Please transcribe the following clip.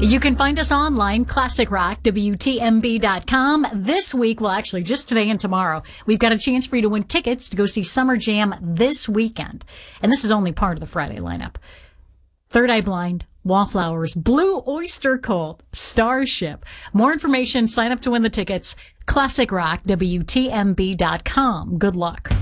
You can find us online, Classic Rock, WTMB.com. This week, well, actually, just today and tomorrow, we've got a chance for you to win tickets to go see Summer Jam this weekend. And this is only part of the Friday lineup. Third Eye Blind, Wallflowers, Blue Oyster Cult, Starship. More information, sign up to win the tickets, Classic Rock, WTMB.com. Good luck.